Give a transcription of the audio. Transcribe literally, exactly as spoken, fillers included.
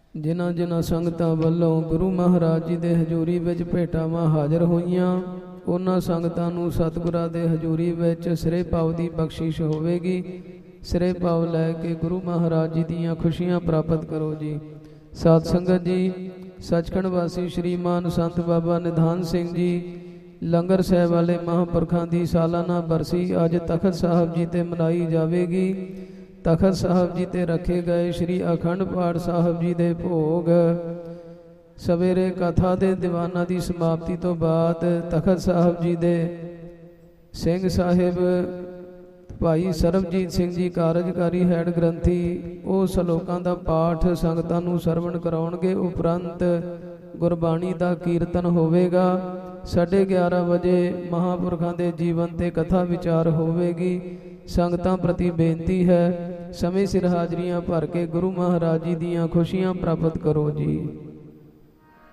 ਜਿਨ੍ਹਾਂ ਜਿਨ੍ਹਾਂ ਸੰਗਤਾਂ ਵੱਲੋਂ ਗੁਰੂ ਮਹਾਰਾਜ ਜੀ ਦੇ ਹਜ਼ੂਰੀ ਵਿੱਚ ਭੇਟਾਵਾਂ ਹਾਜ਼ਰ ਹੋਈਆਂ, ਉਹਨਾਂ ਸੰਗਤਾਂ ਨੂੰ ਸਤਿਗੁਰਾਂ ਦੇ ਹਜ਼ੂਰੀ ਵਿੱਚ ਸਿਰੇ ਭਾਵ ਦੀ ਬਖਸ਼ਿਸ਼ ਹੋਵੇਗੀ। ਸਿਰੇ ਭਾਵ ਲੈ ਕੇ ਗੁਰੂ ਮਹਾਰਾਜ ਜੀ ਦੀਆਂ ਖੁਸ਼ੀਆਂ ਪ੍ਰਾਪਤ ਕਰੋ ਜੀ। ਸਾਧ ਸੰਗਤ ਜੀ, ਸੱਚਖੰਡ ਵਾਸੀ ਸ਼੍ਰੀਮਾਨ ਸੰਤ ਬਾਬਾ ਨਿਧਾਨ ਸਿੰਘ ਜੀ ਲੰਗਰ ਸਾਹਿਬ ਵਾਲੇ ਮਹਾਂਪੁਰਖਾਂ ਦੀ ਸਾਲਾਨਾ ਬਰਸੀ ਅੱਜ ਤਖਤ ਸਾਹਿਬ ਜੀ ਤੇ ਮਨਾਈ ਜਾਵੇਗੀ। ਤਖਤ ਸਾਹਿਬ ਜੀ ਤੇ ਰੱਖੇ ਗਏ ਸ਼੍ਰੀ ਅਖੰਡ ਪਾਠ ਸਾਹਿਬ ਜੀ ਦੇ ਭੋਗ ਸਵੇਰੇ ਕਥਾ ਦੇ ਦੀਵਾਨਾਂ ਦੀ ਸਮਾਪਤੀ ਤੋਂ ਬਾਅਦ ਤਖਤ ਸਾਹਿਬ ਜੀ ਦੇ ਸਿੰਘ ਸਾਹਿਬ ਭਾਈ ਸਰਬਜੀਤ ਸਿੰਘ ਜੀ ਕਾਰਜਕਾਰੀ ਹੈਡ ਗ੍ਰੰਥੀ ਉਹ ਸਲੋਕਾਂ ਦਾ ਪਾਠ ਸੰਗਤਾਂ ਨੂੰ ਸਰਵਣ ਕਰਾਉਣਗੇ। ਉਪਰੰਤ ਗੁਰਬਾਣੀ ਦਾ ਕੀਰਤਨ ਹੋਵੇਗਾ। ਸਾਢੇ ਗਿਆਰਾਂ ਵਜੇ ਮਹਾਂਪੁਰਖਾਂ ਦੇ ਜੀਵਨ ਤੇ ਕਥਾ ਵਿਚਾਰ ਹੋਵੇਗੀ। ਸੰਗਤਾਂ ਪ੍ਰਤੀ ਬੇਨਤੀ ਹੈ, ਸਮੇਂ ਸਿਰ ਹਾਜ਼ਰੀਆਂ ਭਰ ਕੇ ਗੁਰੂ ਮਹਾਰਾਜ ਜੀ ਦੀਆਂ ਖੁਸ਼ੀਆਂ ਪ੍ਰਾਪਤ ਕਰੋ ਜੀ।